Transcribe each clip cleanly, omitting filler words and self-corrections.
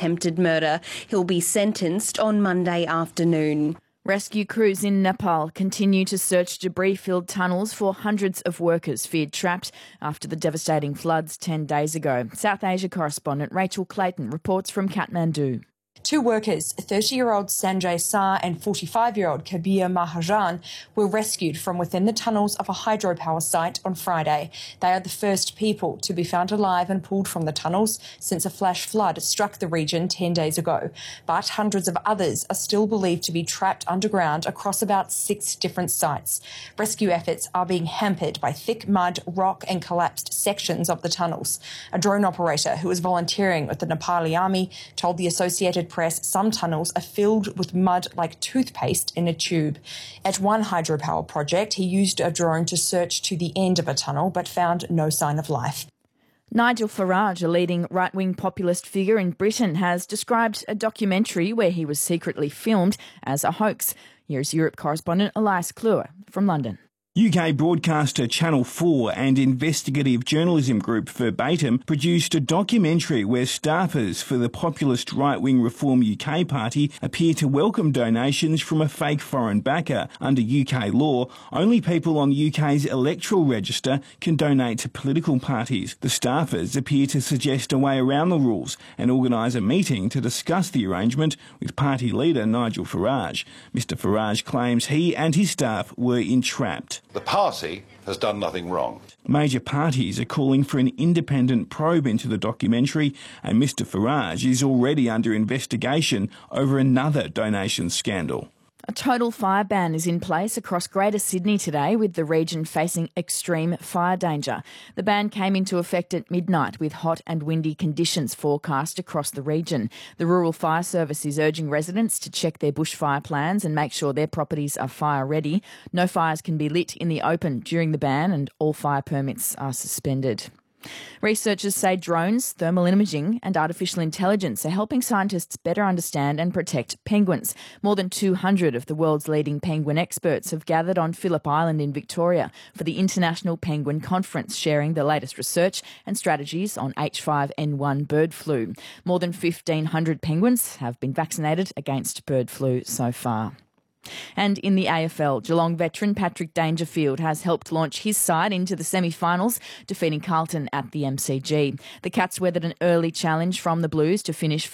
attempted murder. He'll be sentenced on Monday afternoon. Rescue crews in Nepal continue to search debris-filled tunnels for hundreds of workers feared trapped after the devastating floods 10 days ago. South Asia correspondent Rachel Clayton reports from Kathmandu. Two workers, 30-year-old Sanjay Sar and 45-year-old Kabir Mahajan, were rescued from within the tunnels of a hydropower site on Friday. They are the first people to be found alive and pulled from the tunnels since a flash flood struck the region 10 days ago. But hundreds of others are still believed to be trapped underground across about 6 different sites. Rescue efforts are being hampered by thick mud, rock and collapsed sections of the tunnels. A drone operator who was volunteering with the Nepali army told the Associated Press some tunnels are filled with mud like toothpaste in a tube. At one hydropower project, he used a drone to search to the end of a tunnel but found no sign of life. Nigel Farage, a leading right-wing populist figure in Britain, has described a documentary where he was secretly filmed as a hoax. Here's Europe correspondent Elias Kluwer from London. UK broadcaster Channel 4 and investigative journalism group Verbatim produced a documentary where staffers for the populist right-wing Reform UK party appear to welcome donations from a fake foreign backer. Under UK law, only people on the UK's electoral register can donate to political parties. The staffers appear to suggest a way around the rules and organise a meeting to discuss the arrangement with party leader Nigel Farage. Mr Farage claims he and his staff were entrapped. The party has done nothing wrong. Major parties are calling for an independent probe into the documentary, and Mr Farage is already under investigation over another donation scandal. A total fire ban is in place across Greater Sydney today, with the region facing extreme fire danger. The ban came into effect at midnight with hot and windy conditions forecast across the region. The Rural Fire Service is urging residents to check their bushfire plans and make sure their properties are fire ready. No fires can be lit in the open during the ban, and all fire permits are suspended. Researchers say drones, thermal imaging and artificial intelligence are helping scientists better understand and protect penguins. More than 200 of the world's leading penguin experts have gathered on Phillip Island in Victoria for the International Penguin Conference, sharing the latest research and strategies on H5N1 bird flu. More than 1,500 penguins have been vaccinated against bird flu so far. And in the AFL, Geelong veteran Patrick Dangerfield has helped launch his side into the semi-finals, defeating Carlton at the MCG. The Cats weathered an early challenge from the Blues to finish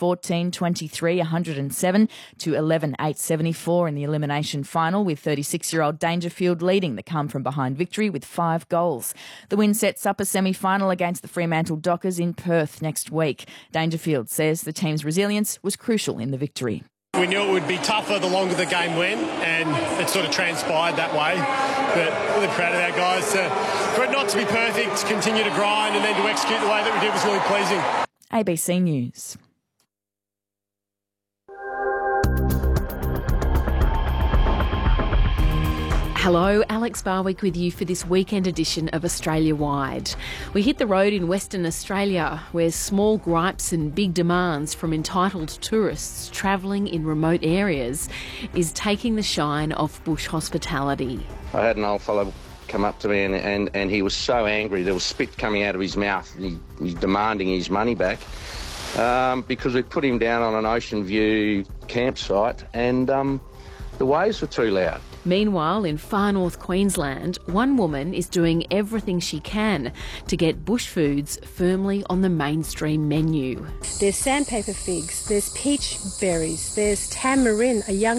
14-23-107 to 11-8-74 in the elimination final, with 36-year-old Dangerfield leading the come-from-behind victory with 5 goals. The win sets up a semi-final against the Fremantle Dockers in Perth next week. Dangerfield says the team's resilience was crucial in the victory. We knew it would be tougher the longer the game went, and it sort of transpired that way. But really proud of our guys. For it not to be perfect, to continue to grind and then to execute the way that we did was really pleasing. ABC News. Hello, Alex Barwick with you for this weekend edition of Australia Wide. We hit the road in Western Australia, where small gripes and big demands from entitled tourists travelling in remote areas is taking the shine off bush hospitality. I had an old fellow come up to me and he was so angry, there was spit coming out of his mouth, and he's demanding his money back because we put him down on an ocean view campsite and the waves were too loud. Meanwhile, in far north Queensland, one woman is doing everything she can to get bush foods firmly on the mainstream menu. There's sandpaper figs, there's peach berries, there's tamarind, a young